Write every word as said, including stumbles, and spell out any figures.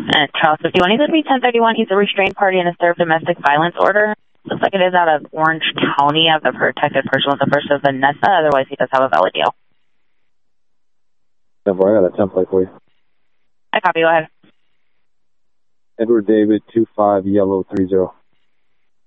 And Charles fifty-one, he's going to be ten thirty-one. He's a restrained party and a served domestic violence order. Looks like it is out of Orange County. I have the protected person with the first of Vanessa. Otherwise, he does have a valid deal. I got a template for you. I copy. Go ahead. Edward David, two five, yellow, three zero.